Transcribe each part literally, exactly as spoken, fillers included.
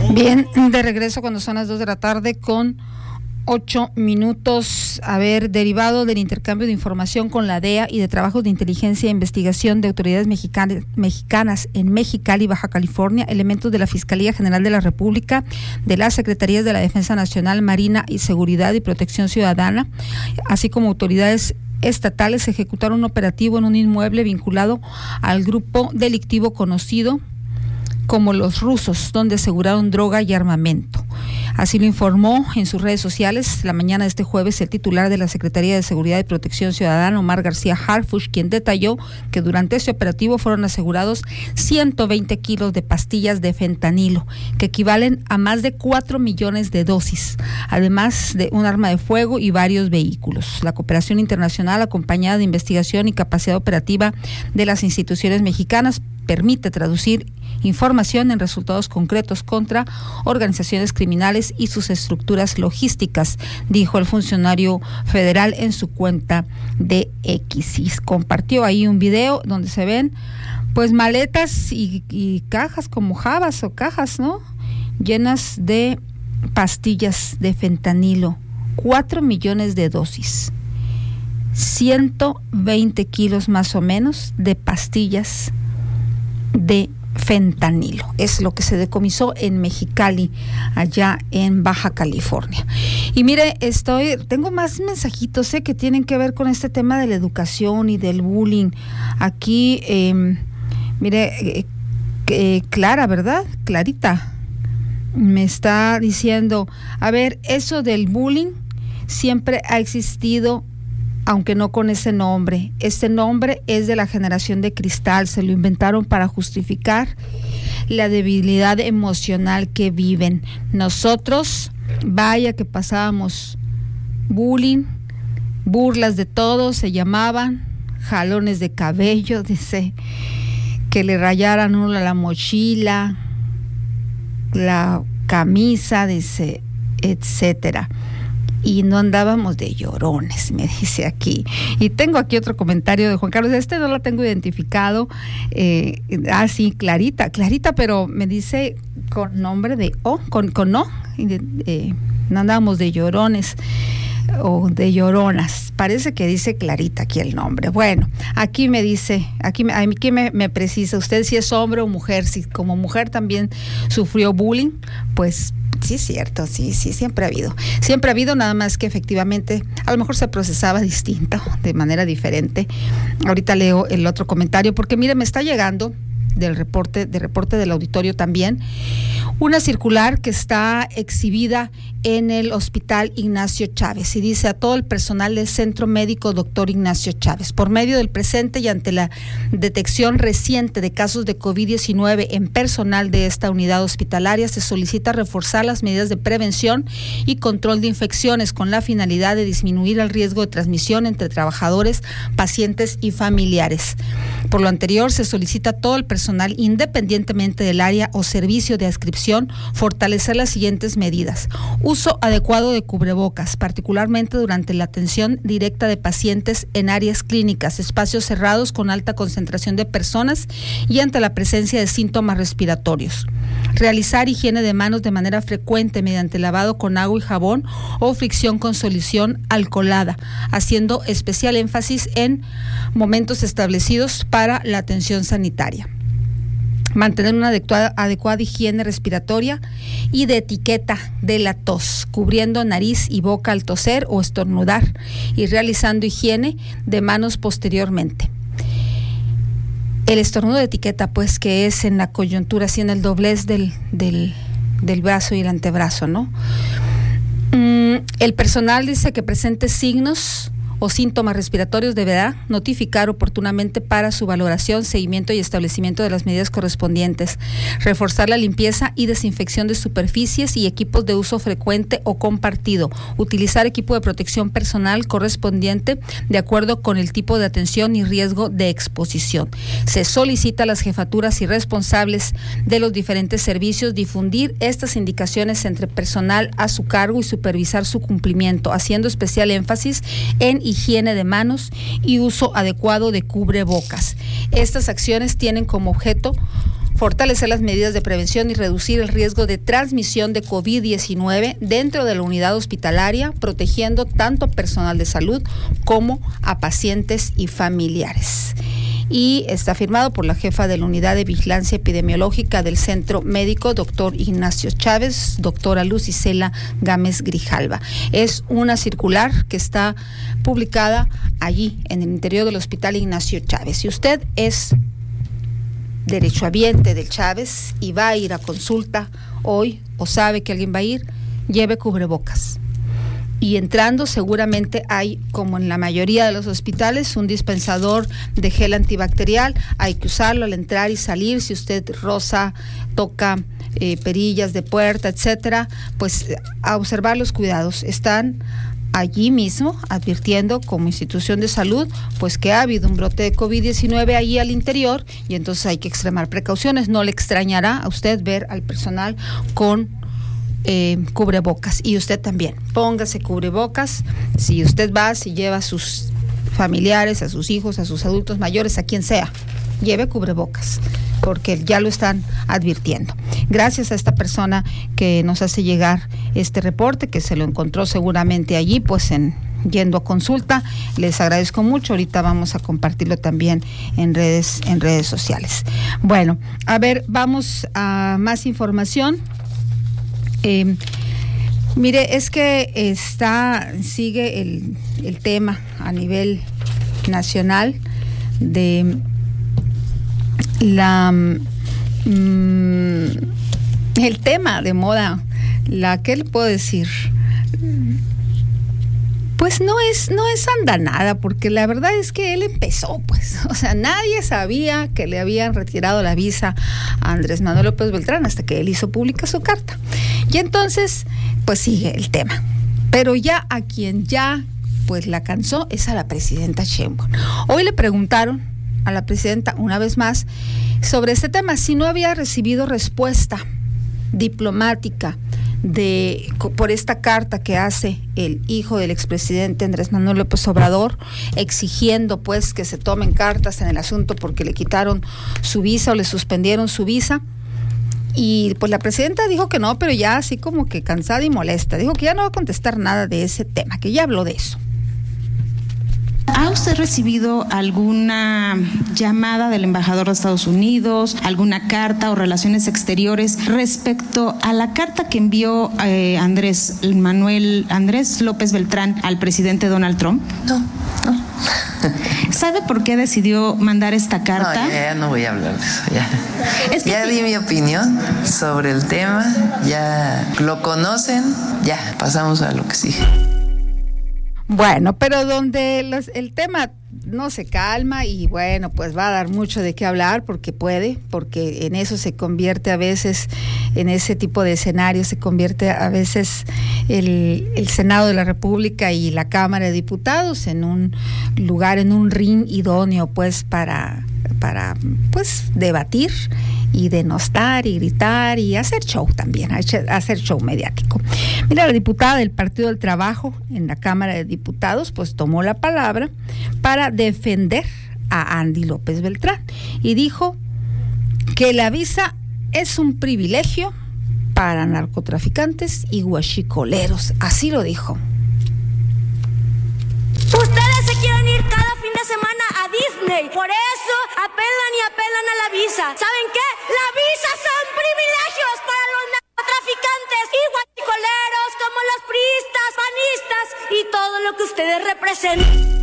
Bien, de regreso cuando son las dos de la tarde con ocho minutos. A ver, derivado del intercambio de información con la D E A y de trabajos de inteligencia e investigación de autoridades mexicanas, mexicanas en Mexicali, Baja California, elementos de la Fiscalía General de la República, de las Secretarías de la Defensa Nacional, Marina y Seguridad y Protección Ciudadana, así como autoridades estatales, ejecutaron un operativo en un inmueble vinculado al grupo delictivo conocido como Los Rusos, donde aseguraron droga y armamento. Así lo informó en sus redes sociales la mañana de este jueves el titular de la Secretaría de Seguridad y Protección Ciudadana, Omar García Harfuch, quien detalló que durante este operativo fueron asegurados ciento veinte kilos de pastillas de fentanilo, que equivalen a más de cuatro millones de dosis, además de un arma de fuego y varios vehículos. La cooperación internacional, acompañada de investigación y capacidad operativa de las instituciones mexicanas, permite traducir información en resultados concretos contra organizaciones criminales y sus estructuras logísticas, dijo el funcionario federal en su cuenta de X. Y compartió ahí un video donde se ven pues maletas y, y cajas como jabas o cajas, ¿no?, llenas de pastillas de fentanilo, cuatro millones de dosis, ciento veinte kilos más o menos de pastillas de fentanilo. Es lo que se decomisó en Mexicali, allá en Baja California. Y mire, estoy, tengo más mensajitos eh, que tienen que ver con este tema de la educación y del bullying. Aquí, eh, mire, eh, eh, Clara, ¿verdad? Clarita me está diciendo, a ver, eso del bullying siempre ha existido, aunque no con ese nombre. Este nombre es de la generación de cristal, se lo inventaron para justificar la debilidad emocional que viven. Nosotros, vaya que pasábamos bullying, burlas de todo, se llamaban, jalones de cabello, dice, que le rayaran uno la mochila, la camisa, dice, etcétera. Y no andábamos de llorones, me dice aquí. Y tengo aquí otro comentario de Juan Carlos, este no lo tengo identificado, eh, ah sí, Clarita, Clarita, pero me dice con nombre de O, con, con O, eh, no andábamos de llorones o de lloronas, parece que dice Clarita aquí el nombre. Bueno, aquí me dice, aquí, me, aquí me, me precisa, usted si es hombre o mujer, si como mujer también sufrió bullying, pues sí, es cierto, sí, sí, siempre ha habido. Siempre ha habido, nada más que efectivamente a lo mejor se procesaba distinto, de manera diferente. Ahorita leo el otro comentario, porque mire, me está llegando del reporte, del reporte del auditorio también, una circular que está exhibida en el Hospital Ignacio Chávez y dice: a todo el personal del Centro Médico Doctor Ignacio Chávez, por medio del presente y ante la detección reciente de casos de COVID diecinueve en personal de esta unidad hospitalaria, se solicita reforzar las medidas de prevención y control de infecciones con la finalidad de disminuir el riesgo de transmisión entre trabajadores, pacientes y familiares. Por lo anterior, se solicita a todo el personal, independientemente del área o servicio de adscripción, fortalecer las siguientes medidas: uso adecuado de cubrebocas, particularmente durante la atención directa de pacientes en áreas clínicas, espacios cerrados con alta concentración de personas y ante la presencia de síntomas respiratorios. Realizar higiene de manos de manera frecuente mediante lavado con agua y jabón o fricción con solución alcoholada, haciendo especial énfasis en momentos establecidos para la atención sanitaria. Mantener una adecuada, adecuada higiene respiratoria y de etiqueta de la tos, cubriendo nariz y boca al toser o estornudar y realizando higiene de manos posteriormente. El estornudo de etiqueta, pues, que es en la coyuntura, así en el doblez del, del, del brazo y el antebrazo, ¿no? Mm, el personal dice que presente signos o síntomas respiratorios deberá notificar oportunamente para su valoración, seguimiento y establecimiento de las medidas correspondientes. Reforzar la limpieza y desinfección de superficies y equipos de uso frecuente o compartido. Utilizar equipo de protección personal correspondiente de acuerdo con el tipo de atención y riesgo de exposición. Se solicita a las jefaturas y responsables de los diferentes servicios difundir estas indicaciones entre personal a su cargo y supervisar su cumplimiento, haciendo especial énfasis en higiene de manos y uso adecuado de cubrebocas. Estas acciones tienen como objeto fortalecer las medidas de prevención y reducir el riesgo de transmisión de COVID diecinueve dentro de la unidad hospitalaria, protegiendo tanto personal de salud como a pacientes y familiares. Y está firmado por la jefa de la Unidad de Vigilancia Epidemiológica del Centro Médico, doctor Ignacio Chávez, doctora Luz Isela Gámez Grijalva. Es una circular que está publicada allí, en el interior del Hospital Ignacio Chávez. Si usted es derechohabiente del Chávez y va a ir a consulta hoy, o sabe que alguien va a ir, lleve cubrebocas. Y entrando seguramente hay, como en la mayoría de los hospitales, un dispensador de gel antibacterial. Hay que usarlo al entrar y salir. Si usted roza, toca eh, perillas de puerta, etcétera, pues a observar los cuidados. Están allí mismo advirtiendo como institución de salud pues que ha habido un brote de COVID diecinueve ahí al interior, y entonces hay que extremar precauciones. No le extrañará a usted ver al personal con Eh, cubrebocas, y usted también póngase cubrebocas. Si usted va, si lleva a sus familiares, a sus hijos, a sus adultos mayores, a quien sea, lleve cubrebocas, porque ya lo están advirtiendo. Gracias a esta persona que nos hace llegar este reporte, que se lo encontró seguramente allí, pues en yendo a consulta. Les agradezco mucho. Ahorita vamos a compartirlo también en redes, en redes sociales. Bueno, a ver, vamos a más información. Eh, mire, es que está, sigue el, el tema a nivel nacional de la mm, el tema de moda, la que le puedo decir, pues no es, no es andanada, porque la verdad es que él empezó, pues, o sea, nadie sabía que le habían retirado la visa a Andrés Manuel López Beltrán hasta que él hizo pública su carta. Y entonces, pues sigue el tema. Pero ya a quien ya, pues la cansó es a la presidenta Sheinbaum. Hoy le preguntaron a la presidenta una vez más sobre este tema, si no había recibido respuesta diplomática de por esta carta que hace el hijo del expresidente Andrés Manuel López Obrador, exigiendo pues que se tomen cartas en el asunto porque le quitaron su visa o le suspendieron su visa. Y pues la presidenta dijo que no, pero ya así como que cansada y molesta, dijo que ya no va a contestar nada de ese tema, que ya habló de eso. ¿Ha usted recibido alguna llamada del embajador de Estados Unidos, alguna carta o relaciones exteriores respecto a la carta que envió eh, Andrés Manuel Andrés López Beltrán al presidente Donald Trump? No, no. ¿Sabe por qué decidió mandar esta carta? No, ya, ya no voy a hablar de eso. Ya, es que ya di mi opinión sobre el tema, ya lo conocen, ya pasamos a lo que sigue. Bueno, pero donde los, el tema no se calma y bueno, pues va a dar mucho de qué hablar porque puede, porque en eso se convierte a veces, en ese tipo de escenario se convierte a veces el, el Senado de la República y la Cámara de Diputados en un lugar, en un ring idóneo pues para, para pues debatir y denostar y gritar y hacer show también, hacer show mediático. Mira, la diputada del Partido del Trabajo en la Cámara de Diputados pues tomó la palabra para defender a Andy López Beltrán y dijo que la visa es un privilegio para narcotraficantes y huachicoleros, así lo dijo. Ustedes se quieren ir cada fin de semana a Disney, por eso apelan y apelan a la visa. ¿Saben qué? La visa son privilegios para los narcotraficantes y guachicoleros como los priistas, panistas y todo lo que ustedes representan.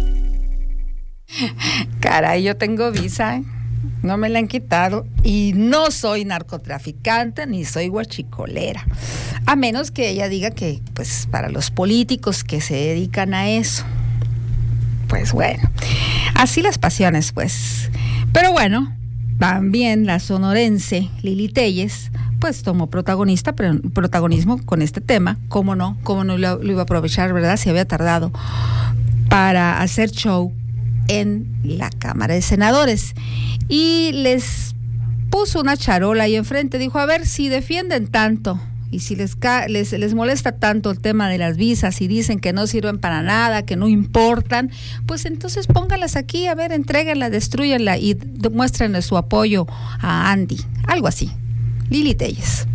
Caray, yo tengo visa, ¿eh? No me la han quitado y no soy narcotraficante ni soy guachicolera, a menos que ella diga que pues para los políticos que se dedican a eso, pues bueno, así las pasiones pues. Pero bueno, también la sonorense Lili Téllez pues tomó protagonista, pero, protagonismo con este tema. Cómo no, cómo no lo, lo iba a aprovechar, ¿verdad? Si había tardado para hacer show en la Cámara de Senadores y les puso una charola ahí enfrente, dijo, a ver, si defienden tanto y si les, les, les molesta tanto el tema de las visas y dicen que no sirven para nada, que no importan, pues entonces pónganlas aquí, a ver, entréguenla, destruyanla y demuéstrenle su apoyo a Andy, algo así. Lili Telles.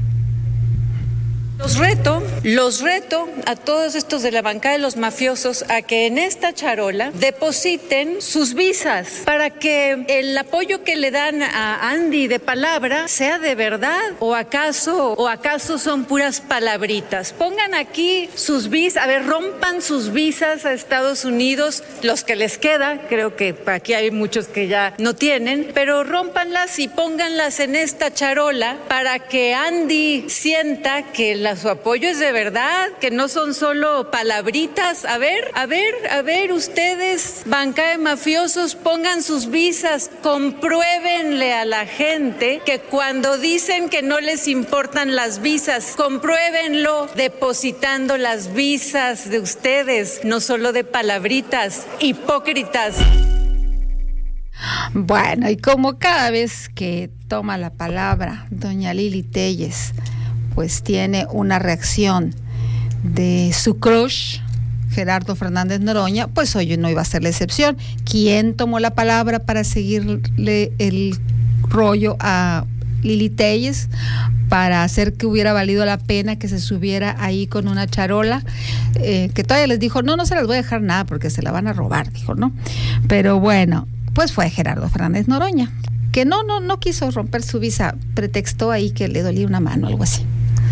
Los reto, los reto a todos estos de la bancada de los mafiosos a que en esta charola depositen sus visas para que el apoyo que le dan a Andy de palabra sea de verdad, o acaso o acaso son puras palabritas. Pongan aquí sus visas, a ver, rompan sus visas a Estados Unidos, los que les queda, creo que aquí hay muchos que ya no tienen, pero rómpanlas y pónganlas en esta charola para que Andy sienta que la su apoyo es de verdad, que no son solo palabritas. A ver, a ver, a ver, ustedes, bancada de mafiosos, pongan sus visas, compruébenle a la gente que cuando dicen que no les importan las visas, compruébenlo depositando las visas de ustedes, no solo de palabritas, hipócritas. Bueno, y como cada vez que toma la palabra doña Lili Telles, pues tiene una reacción de su crush, Gerardo Fernández Noroña, pues hoy no iba a ser la excepción. ¿Quién tomó la palabra para seguirle el rollo a Lili Telles, para hacer que hubiera valido la pena que se subiera ahí con una charola, eh, que todavía les dijo, no, no se las voy a dejar nada porque se la van a robar, dijo, ¿no? Pero bueno, pues fue Gerardo Fernández Noroña, que no, no, no quiso romper su visa, pretextó ahí que le dolía una mano, algo así.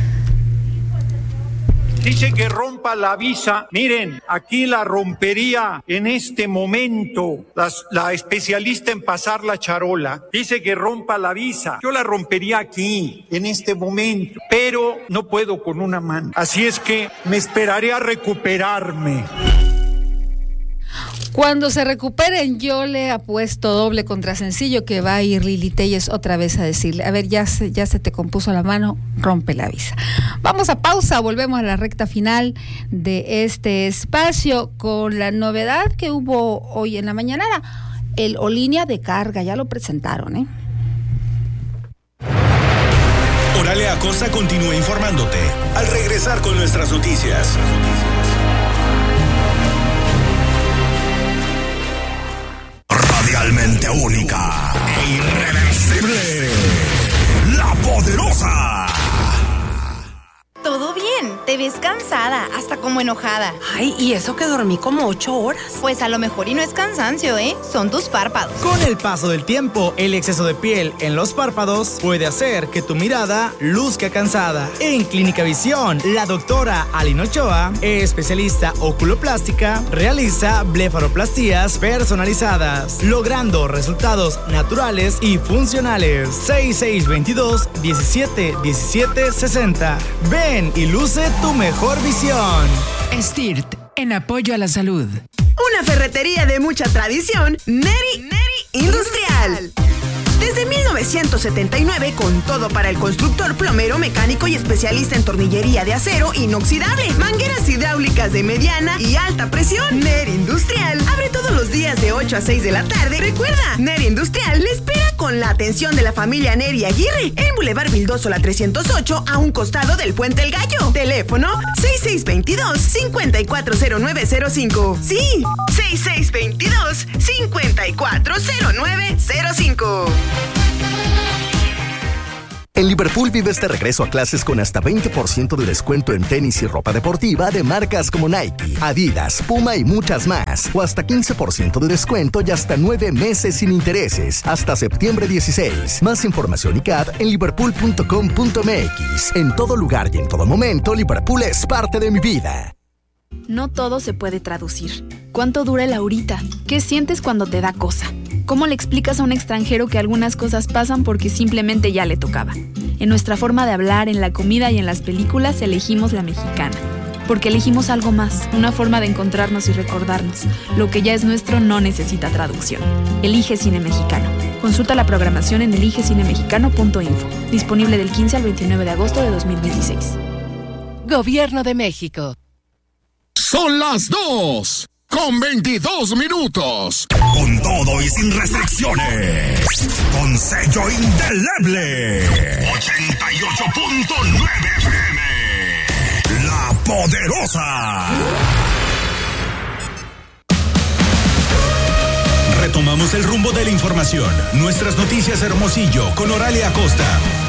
Dice que rompa la visa. Miren, aquí la rompería en este momento las, la especialista en pasar la charola. Dice que rompa la visa. Yo la rompería aquí, en este momento, pero no puedo con una mano. Así es que me esperaré a recuperarme. Cuando se recuperen, yo le apuesto doble contra sencillo que va a ir Lili Telles otra vez a decirle, a ver, ya se, ya se te compuso la mano, rompe la visa. Vamos a pausa, volvemos a la recta final de este espacio con la novedad que hubo hoy en la mañanera, el Olínea de carga, ya lo presentaron, ¿eh? Oralia Acosta continúa informándote al regresar con nuestras noticias. Radialmente única e irreversible, La Poderosa. Todo bien, te ves cansada, hasta como enojada. Ay, ¿y eso que dormí como ocho horas? Pues a lo mejor y no es cansancio, ¿eh? Son tus párpados. Con el paso del tiempo, el exceso de piel en los párpados puede hacer que tu mirada luzca cansada. En Clínica Visión, la doctora Aline Ochoa, especialista oculoplástica, realiza blefaroplastías personalizadas, logrando resultados naturales y funcionales. seis seis veintidós diecisiete diecisiete sesenta. Ven y luce tu mejor visión. Stirt, en apoyo a la salud. Una ferretería de mucha tradición, Neri, Neri Industrial. Desde mil novecientos setenta y nueve, con todo para el constructor, plomero, mecánico y especialista en tornillería de acero inoxidable, mangueras hidráulicas de mediana y alta presión. Neri Industrial abre todos los días de ocho a seis de la tarde. Recuerda, Neri Industrial le espera con la atención de la familia Neri Aguirre en Boulevard Vildoso la trescientos ocho, a un costado del Puente El Gallo. Teléfono seis seis veintidós, cincuenta y cuatro cero nueve cero cinco. Sí, seis seis veintidós, cincuenta y cuatro cero nueve cero cinco. En Liverpool vives de regreso a clases con hasta veinte por ciento de descuento en tenis y ropa deportiva de marcas como Nike, Adidas, Puma y muchas más. O hasta quince por ciento de descuento y hasta nueve meses sin intereses. Hasta septiembre dieciséis. Más información y C A D en liverpool punto com punto m x. En todo lugar y en todo momento, Liverpool es parte de mi vida. No todo se puede traducir. ¿Cuánto dura el ahorita? ¿Qué sientes cuando te da cosa? ¿Cómo le explicas a un extranjero que algunas cosas pasan porque simplemente ya le tocaba? En nuestra forma de hablar, en la comida y en las películas elegimos la mexicana. Porque elegimos algo más, una forma de encontrarnos y recordarnos. Lo que ya es nuestro no necesita traducción. Elige Cine Mexicano. Consulta la programación en elige cine mexicano punto info. Disponible del quince al veintinueve de agosto de dos mil dieciséis. Gobierno de México. Son las dos con veintidós minutos. Con todo y sin restricciones. Con sello indeleble. ochenta y ocho ocho punto nueve F M. La Poderosa. Retomamos el rumbo de la información. Nuestras noticias Hermosillo con Oralia Acosta.